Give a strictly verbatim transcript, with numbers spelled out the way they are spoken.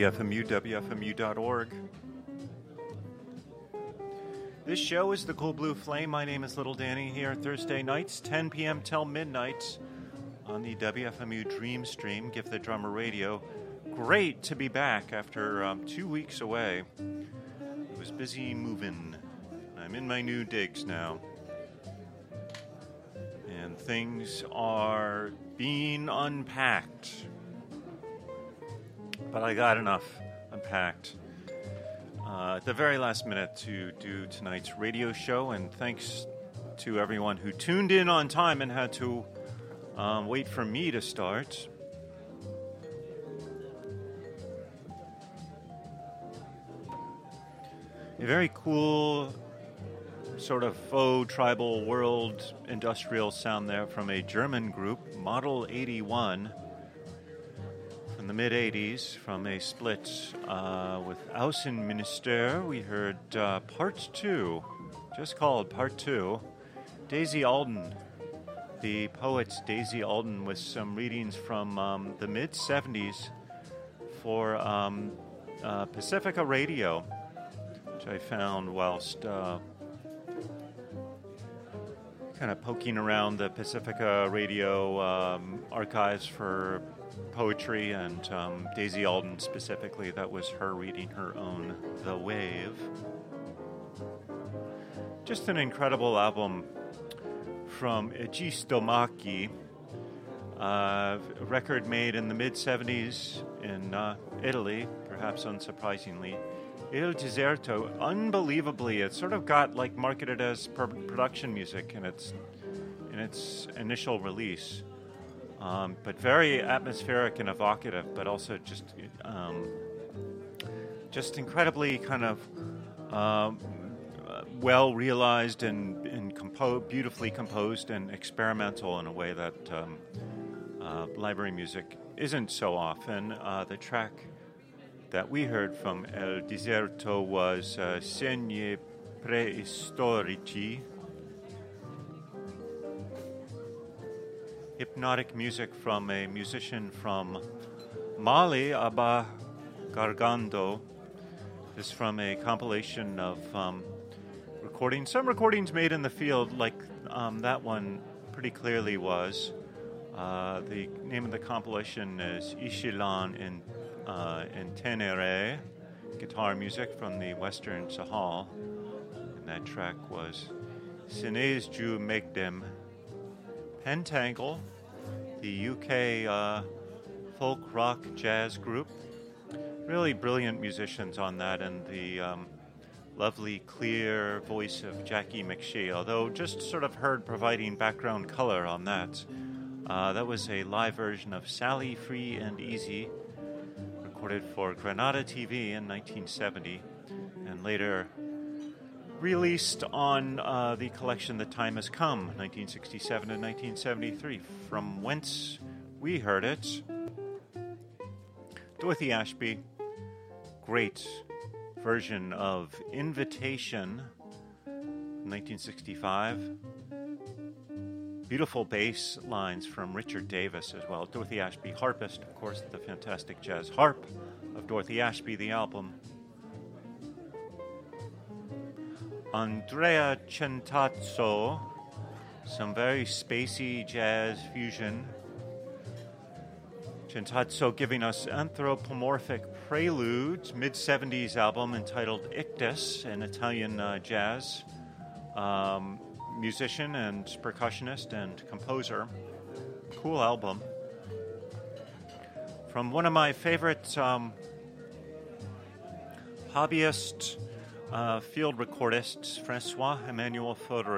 W F M U, W F M U dot org. This show is The Cool Blue Flame. My name is Little Danny here Thursday nights, ten p.m. till midnight on the W F M U Dream Stream, Give the Drummer Radio. Great to be back after um, two weeks away. I was busy moving. I'm in my new digs now. And things are being unpacked. But I got enough unpacked uh, at the very last minute to do tonight's radio show, and thanks to everyone who tuned in on time and had to um, wait for me to start. A very cool sort of faux tribal world industrial sound there from a German group, Model eighty-one. In the mid-eighties, from a split uh, with Außenminister, we heard uh, Part two, just called Part two. Daisy Alden, the poet Daisy Alden, with some readings from um, the mid-seventies for um, uh, Pacifica Radio, which I found whilst uh, kind of poking around the Pacifica Radio um, archives for poetry, and um, Daisy Alden specifically, that was her reading her own The Wave. Just an incredible album from Egistomaki, uh, a record made in the mid-seventies in uh, Italy, perhaps unsurprisingly. Il Deserto, unbelievably, it sort of got like marketed as per- production music in its in its initial release. Um, but very atmospheric and evocative, but also just um, just incredibly kind of um, well realized and, and compo- beautifully composed and experimental in a way that um, uh, library music isn't so often. Uh, the track that we heard from El Deserto was uh, Segni Preistorici. Hypnotic music from a musician from Mali, Abba Gargando. This is from a compilation of um, recordings. Some recordings made in the field, like um, that one pretty clearly was. Uh, the name of the compilation is Ishilan in, uh, in Tenere, guitar music from the Western Sahel. And that track was Sinez Ju Megdem. Pentangle, the U K uh, folk rock jazz group. Really brilliant musicians on that, and the um, lovely clear voice of Jackie McShee, although just sort of heard providing background color on that. Uh, that was a live version of Sally Free and Easy, recorded for Granada T V in nineteen seventy, and later released on uh, the collection The Time Has Come, nineteen sixty-seven and nineteen seventy-three, from whence we heard it. Dorothy Ashby, great version of Invitation, nineteen sixty-five. Beautiful bass lines from Richard Davis as well. Dorothy Ashby, harpist, of course, the fantastic jazz harp of Dorothy Ashby, the album. Andrea Centazzo, some very spacey jazz fusion. Centazzo giving us Anthropomorphic Preludes, mid-seventies album entitled Ictus, an Italian uh, jazz um, musician and percussionist and composer. Cool album. From one of my favorite um, hobbyist Uh, field recordists, Francois Emmanuel Fodor.